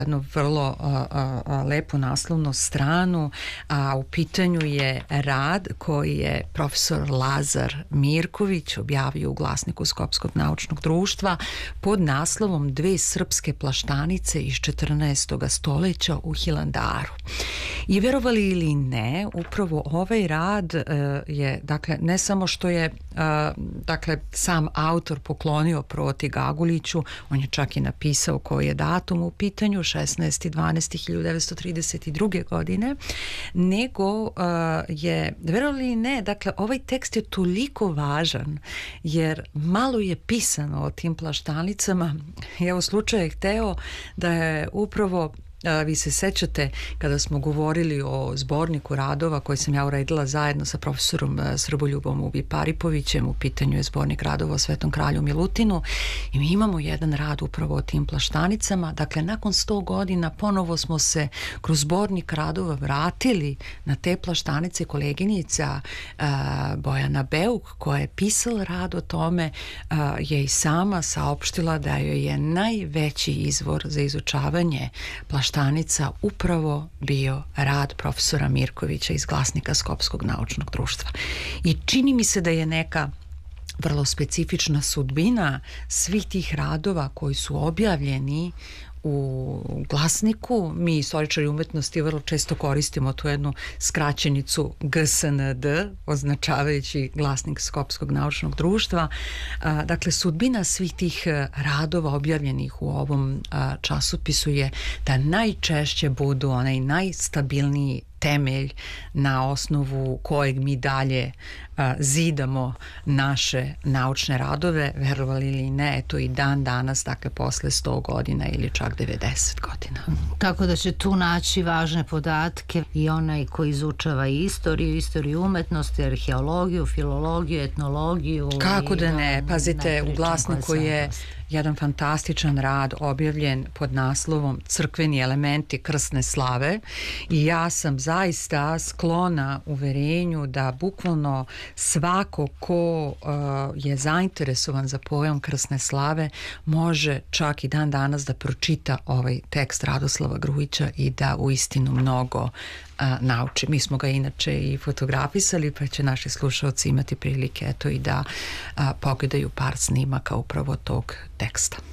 jednu vrlo lepu naslovnu stranu, a u pitanju je rad koji je profesor Lazar Mirković objavio u Glasniku Skopskog naučnog društva pod naslovom Dve srpske plaštanice iz 14. stoleća u Hilandaru. I verovali ili ne, upravo ovaj rad je, dakle, ne samo što je sam autor poklonio Proti Gaguliću, on je čak i napisao koji je datum u pitanju, 16.12.1932. godine, nego je, verovali ili ne, dakle, ovaj tekst je toliko važan, jer malo je pisano o tim plaštanicama. Evo, slučaj je hteo da je upravo, vi se sećate kada smo govorili o zborniku radova koji sam ja uredila zajedno sa profesorom Srboljubom Ubi-Paripovićem, u pitanju je zbornik radova o Svetom kralju Milutinu, i mi imamo jedan rad upravo o tim plaštanicama. Dakle, nakon 100 godina ponovo smo se kroz zbornik radova vratili na te plaštanice. Koleginica Bojana Beuk, koja je pisala rad o tome, je i sama saopštila da joj je najveći izvor za izučavanje plaštanica upravo bio rad profesora Mirkovića iz Glasnika Skopskog naučnog društva. I čini mi se da je neka vrlo specifična sudbina svih tih radova koji su objavljeni u Glasniku. Mi, istoričari umetnosti, vrlo često koristimo tu jednu skraćenicu GSND, označavajući Glasnik Skopskog naučnog društva. Dakle, sudbina svih tih radova objavljenih u ovom časopisu je da najčešće budu onaj najstabilniji temelj na osnovu kojeg mi dalje zidamo naše naučne radove, verovali ili ne, eto i dan danas, dakle posle 100 godina ili čak 90 godina. Tako da će tu naći važne podatke i onaj koji izučava istoriju umetnosti, arheologiju, filologiju, etnologiju. Kako da ne, pazite, u Glasniku je jedan fantastičan rad objavljen pod naslovom Crkveni elementi krsne slave, i ja sam zaista sklona uverenju da bukvalno svako ko je zainteresovan za pojam krsne slave može čak i dan danas da pročita ovaj tekst Radoslava Grujića i da uistinu mnogo nauči. Mi smo ga inače i fotografisali, pa će naši slušalci imati prilike, eto, i da pogledaju par snimaka upravo tog teksta.